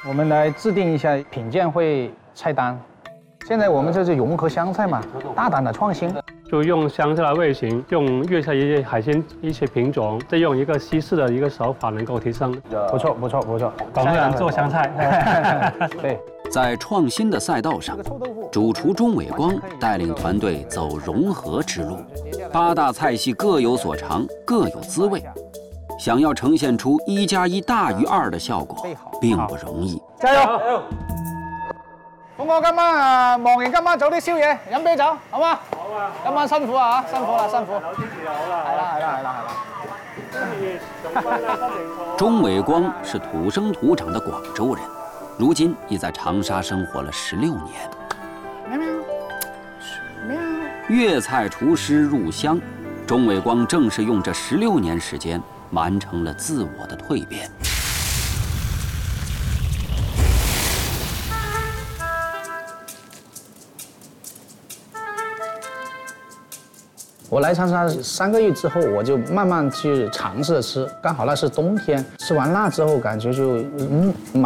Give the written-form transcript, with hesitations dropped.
我们来制定一下品鉴会菜单。现在我们这是融合湘菜嘛，大胆的创新， 就用湘菜的味型，用粤菜一些海鲜一些品种，再用一个西式的一个手法，能够提升。 不错不错不错， 广东人做湘菜。 对， 在创新的赛道上，主厨钟伟光带领团队走融合之路，8大菜系各有所长，各有滋味。想要呈现出1+1大于2的效果，并不容易。 加油！咁我今晚忙完今晚早啲宵夜，飲啤酒，好嘛？好啊！今晚辛苦啊，辛苦啦，辛苦。有支持就好啦。係啦。 钟伟光是土生土长的广州人，如今已在长沙生活了16年。粤菜厨师入湘，钟伟光正是用这16年时间完成了自我的蜕变。 我来长沙3个月之后，我就慢慢去尝试吃，刚好那是冬天，吃完辣之后感觉就